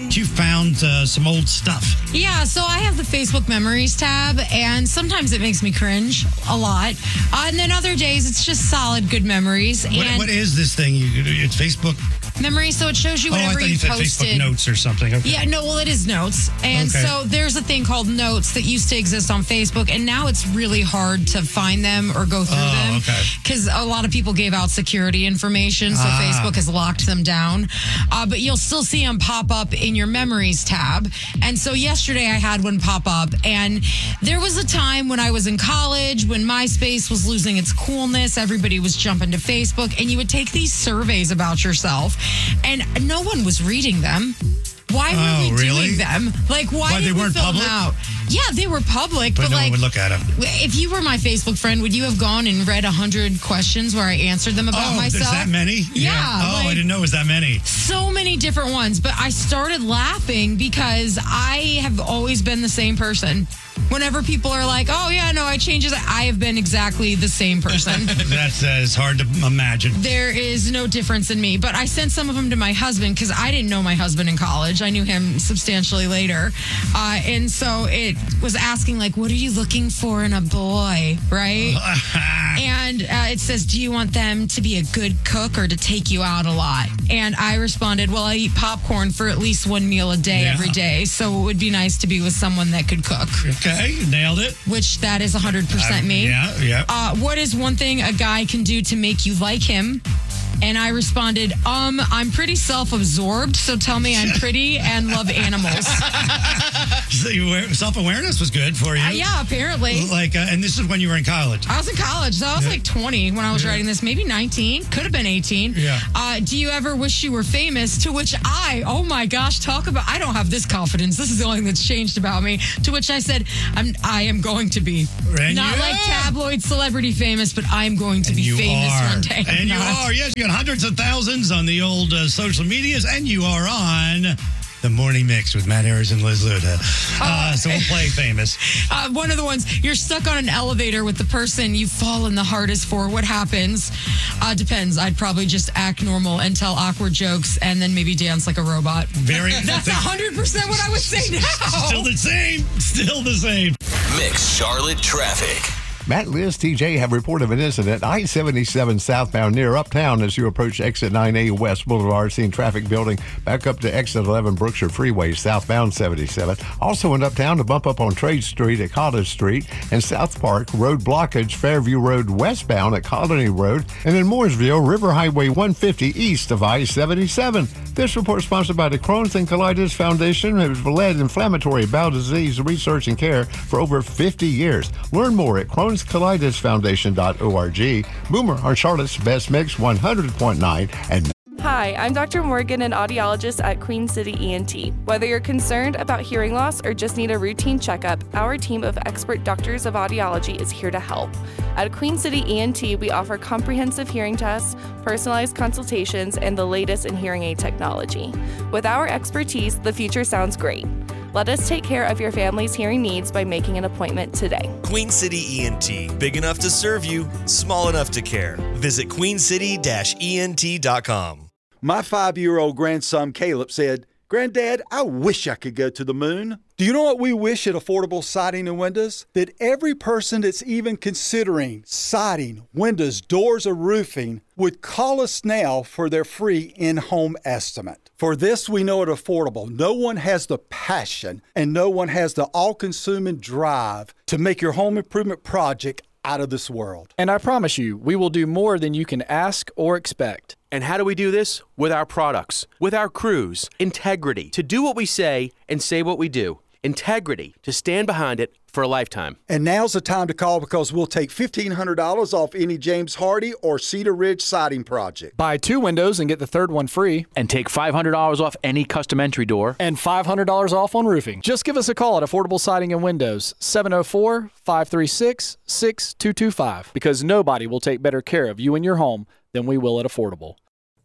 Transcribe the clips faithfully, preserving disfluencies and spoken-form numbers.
you found uh, some old stuff. Yeah, so I have the Facebook Memories tab, and sometimes it makes me cringe a lot. Uh, and then other days, it's just solid, good memories. What, and what is this thing? You, it's Facebook Memories, so it shows you Oh, I whatever thought you you said posted. Facebook Notes or something. Okay. Yeah, no, well, it is Notes. And Okay. so there's a thing called Notes that used to exist on Facebook, and now it's really hard to find them or go through Oh, them. okay. Because a lot of people gave out security information, so Ah. Facebook has locked them down. Uh, but you'll still see them pop up in your Memories tab. And so yesterday I had one pop up, and there was a time when I was in college, when MySpace was losing its coolness, everybody was jumping to Facebook, and you would take these surveys about yourself, and no one was reading them. Why were Oh, we really? doing them? Like, why Why, did they we weren't fill public? them out? Yeah, they were public, But, but, no like, one would look at them. if you were my Facebook friend, would you have gone and read one hundred questions where I answered them about oh, myself? there's that many? Yeah. Oh, like, I didn't know it was that many. so many different ones, but I started laughing because I have always been the same person. Whenever people are like, oh, yeah, no, I changed it, I have been exactly the same person. That's uh, it's hard to imagine. There is no difference in me, but I sent some of them to my husband because I didn't know my husband in college. I knew him substantially later. Uh, and so it was asking, like, what are you looking for in a boy, right? And uh, it says, do you want them to be a good cook or to take you out a lot? And I responded, well, I eat popcorn for at least one meal a day Yeah. every day. So it would be nice to be with someone that could cook, Okay, you nailed it. which that is one hundred percent Uh, me. Yeah, yeah. Uh, what is one thing a guy can do to make you like him? And I responded, um, I'm pretty self-absorbed, so tell me I'm pretty and love animals. So you were- self-awareness was good for you. Uh, yeah, apparently. Like, uh, and this is when you were in college. I was in college, so I was Yeah. like twenty when I was Yeah. writing this, maybe nineteen, could have been eighteen. Yeah. Uh, do you ever wish you were famous? To which I, oh my gosh, talk about, I don't have this confidence. This is the only thing that's changed about me. To which I said, I'm, I am going to be. And Not you like are. tabloid celebrity famous, but I'm going to And be you famous are. one day. I'm And you not. are. Yes, you got hundreds of thousands on the old uh, social medias, and you are on the Morning Mix with Matt Harris and Liz Luda. Uh, so we'll play famous. Uh, one of the ones, you're stuck on an elevator with the person you've fallen the hardest for. What happens? Uh, depends. I'd probably just act normal and tell awkward jokes and then maybe dance like a robot. Very. That's one hundred percent what I would say now. Still the same. Still the same. Mix Charlotte traffic. Matt, Liz, T J have reported an incident I seventy-seven southbound near Uptown as you approach exit nine A West Boulevard, seeing traffic building back up to exit eleven Brookshire Freeway, southbound seventy-seven. Also in Uptown, to bump up on Trade Street at Cottage Street, and South Park road blockage, Fairview Road westbound at Colony Road, and in Mooresville, River Highway one fifty east of I seventy-seven. This report sponsored by the Crohn's and Colitis Foundation, has led inflammatory bowel disease research and care for over fifty years. Learn more at Crohn's Colitis Foundation dot org. Boomer on Charlotte's Best Mix one hundred point nine and Hi, I'm Doctor Morgan, an audiologist at Queen City E N T. Whether you're concerned about hearing loss or just need a routine checkup, our team of expert doctors of audiology is here to help. At Queen City E N T, we offer comprehensive hearing tests, personalized consultations, and the latest in hearing aid technology. With our expertise, the future sounds great. Let us take care of your family's hearing needs by making an appointment today. Queen City E N T. Big enough to serve you, small enough to care. Visit queen city dash E N T dot com. My five-year-old grandson Caleb said, "Granddad, I wish I could go to the moon." Do you know what we wish at Affordable Siding and Windows? That every person that's even considering siding, windows, doors, or roofing would call us now for their free in-home estimate. For this, we know at Affordable, no one has the passion and no one has the all-consuming drive to make your home improvement project out of this world. And I promise you, we will do more than you can ask or expect. And how do we do this? With our products, with our crews, integrity, to do what we say and say what we do. Integrity, to stand behind it for a lifetime. And now's the time to call because we'll take fifteen hundred dollars off any James Hardy or Cedar Ridge siding project. Buy two windows and get the third one free. And take five hundred dollars off any custom entry door. And five hundred dollars off on roofing. Just give us a call at Affordable Siding and Windows, seven oh four, five three six, six two two five, because nobody will take better care of you and your home than we will at Affordable.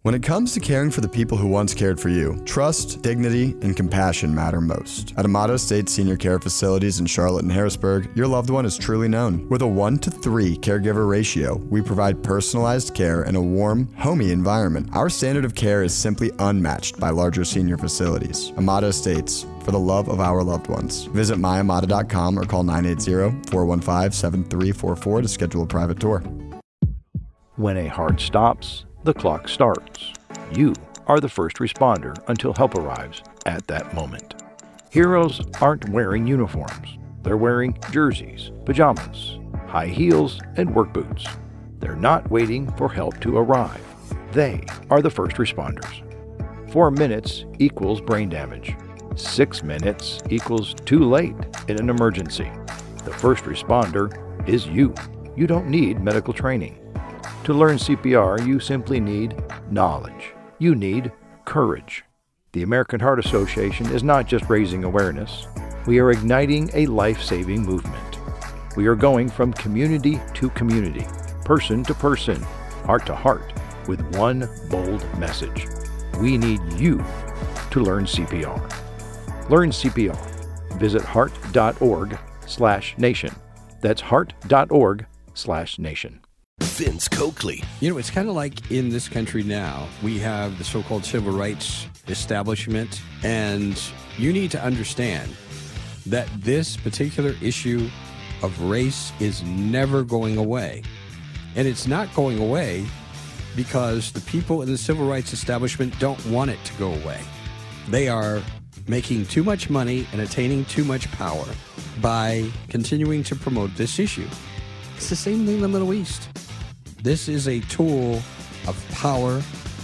When it comes to caring for the people who once cared for you, trust, dignity, and compassion matter most. At Amato State Senior Care Facilities in Charlotte and Harrisburg, your loved one is truly known. With a one to three caregiver ratio, we provide personalized care in a warm, homey environment. Our standard of care is simply unmatched by larger senior facilities. Amato Estates, for the love of our loved ones. Visit my amata dot com or call nine eight zero, four one five, seven three four four to schedule a private tour. When a heart stops, the clock starts. You are the first responder until help arrives at that moment. Heroes aren't wearing uniforms. They're wearing jerseys, pajamas, high heels, and work boots. They're not waiting for help to arrive. They are the first responders. Four minutes equals brain damage. Six minutes equals too late in an emergency. The first responder is you. You don't need medical training. To learn C P R, you simply need knowledge. You need courage. The American Heart Association is not just raising awareness. We are igniting a life-saving movement. We are going from community to community, person to person, heart to heart, with one bold message. We need you to learn C P R. Learn C P R. Visit heart.org slash nation. That's heart.org slash nation. Vince Coakley. You know, it's kind of like in this country now, we have the so-called civil rights establishment, and you need to understand that this particular issue of race is never going away. And it's not going away because the people in the civil rights establishment don't want it to go away. They are making too much money and attaining too much power by continuing to promote this issue. It's the same thing in the Middle East. This is a tool of power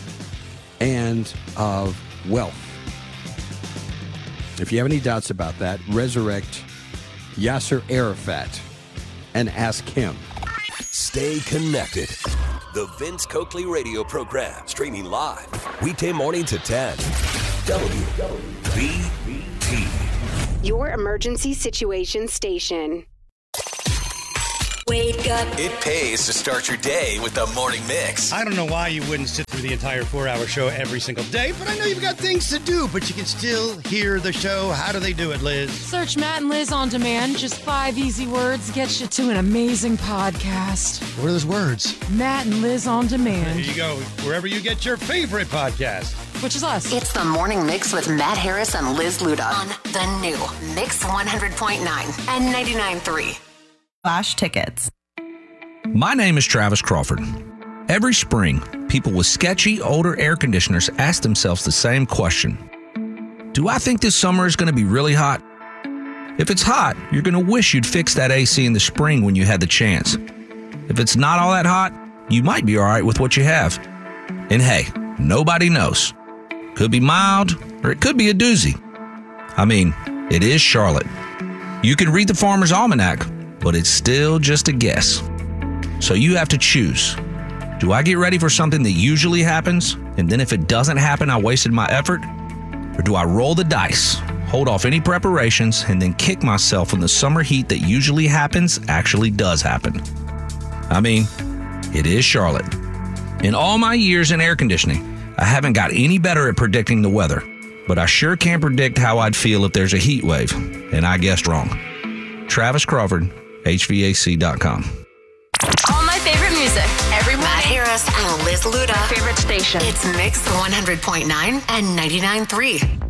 and of wealth. If you have any doubts about that, resurrect Yasser Arafat and ask him. Stay connected. The Vince Coakley radio program, streaming live, weekday morning to ten. W B T. Your emergency situation station. Wake up. It pays to start your day with the morning mix. I don't know why you wouldn't sit through the entire four-hour show every single day, but I know you've got things to do, but you can still hear the show. How do they do it, Liz? Search Matt and Liz on demand. Just five easy words gets you to an amazing podcast. What are those words? Matt and Liz on demand. There you go. Wherever you get your favorite podcast. Which is us. It's the Morning Mix with Matt Harris and Liz Luda on the new Mix one hundred point nine and ninety-nine point three. Flash tickets. My name is Travis Crawford. Every spring, people with sketchy, older air conditioners ask themselves the same question. Do I think this summer is going to be really hot? If it's hot, you're going to wish you'd fix that A C in the spring when you had the chance. If it's not all that hot, you might be all right with what you have. And hey, nobody knows. Could be mild, or it could be a doozy. I mean, it is Charlotte. You can read the Farmer's Almanac, but it's still just a guess. So you have to choose. Do I get ready for something that usually happens, and then if it doesn't happen, I wasted my effort? Or do I roll the dice, hold off any preparations, and then kick myself when the summer heat that usually happens actually does happen? I mean, it is Charlotte. In all my years in air conditioning, I haven't got any better at predicting the weather, but I sure can predict how I'd feel if there's a heat wave, and I guessed wrong. Travis Crawford, H V A C dot com. All my favorite music. Every Matt Harris and Liz Luda. Favorite station. It's Mix one hundred point nine and ninety-nine point three.